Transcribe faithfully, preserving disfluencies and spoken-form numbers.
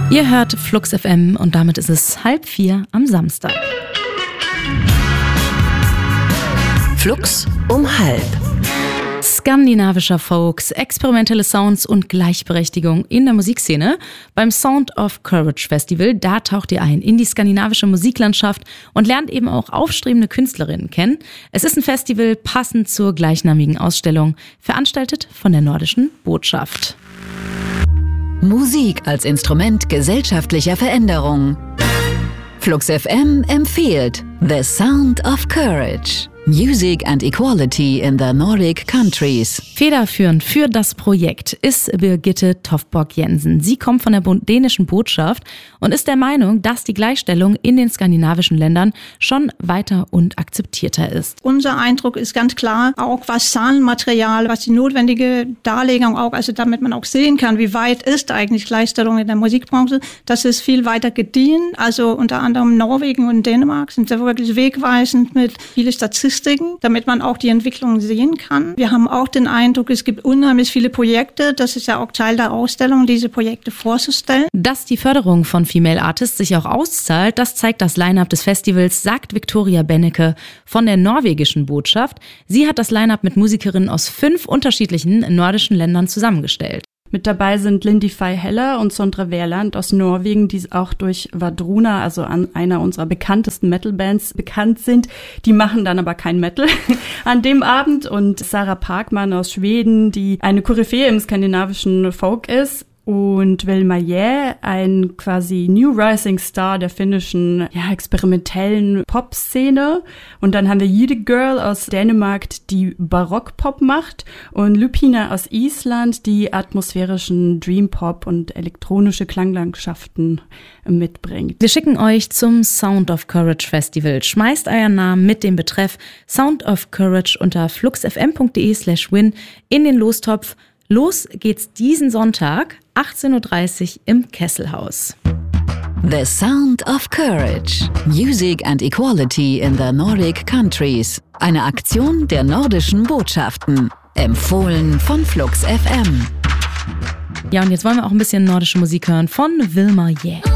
Ihr hört Flux F M und damit ist es halb vier am Samstag. Flux um halb. Skandinavischer Folks, experimentelle Sounds und Gleichberechtigung in der Musikszene. Beim Sound of Courage Festival, da taucht ihr ein in die skandinavische Musiklandschaft und lernt eben auch aufstrebende Künstlerinnen kennen. Es ist ein Festival passend zur gleichnamigen Ausstellung, veranstaltet von der Nordischen Botschaft. Musik als Instrument gesellschaftlicher Veränderung. Flux F M empfiehlt The Sound of Courage. Music and Equality in the Nordic Countries. Federführend für das Projekt ist Birgitte Tofborg-Jensen. Sie kommt von der dänischen Botschaft und ist der Meinung, dass die Gleichstellung in den skandinavischen Ländern schon weiter und akzeptierter ist. Unser Eindruck ist ganz klar, auch was Zahlenmaterial, was die notwendige Darlegung auch, also damit man auch sehen kann, wie weit ist eigentlich Gleichstellung in der Musikbranche, das ist viel weiter gediehen. Also unter anderem Norwegen und Dänemark sind da wirklich wegweisend mit vielen Statistiken, damit man auch die Entwicklung sehen kann. Wir haben auch den Eindruck, es gibt unheimlich viele Projekte. Das ist ja auch Teil der Ausstellung, diese Projekte vorzustellen. Dass die Förderung von Female Artists sich auch auszahlt, das zeigt das Line-Up des Festivals, sagt Victoria Benneke von der norwegischen Botschaft. Sie hat das Line-Up mit Musikerinnen aus fünf unterschiedlichen nordischen Ländern zusammengestellt. Mit dabei sind Lindy Fay Heller und Sondre Wehrland aus Norwegen, die auch durch Vadruna, also an einer unserer bekanntesten Metal-Bands, bekannt sind. Die machen dann aber kein Metal an dem Abend. Und Sarah Parkman aus Schweden, die eine Koryphäe im skandinavischen Folk ist. Und Velma Jä, ein quasi New Rising Star der finnischen ja, experimentellen Pop-Szene. Und dann haben wir Jyde Girl aus Dänemark, die Barock-Pop macht. Und Lupina aus Island, die atmosphärischen Dream-Pop und elektronische Klanglandschaften mitbringt. Wir schicken euch zum Sound of Courage Festival. Schmeißt euren Namen mit dem Betreff Sound of Courage unter fluxfm.de slash win in den Lostopf. Los geht's diesen Sonntag, achtzehn Uhr dreißig im Kesselhaus. The Sound of Courage. Music and Equality in the Nordic Countries. Eine Aktion der nordischen Botschaften. Empfohlen von Flux F M. Ja, und jetzt wollen wir auch ein bisschen nordische Musik hören von Velma Jä.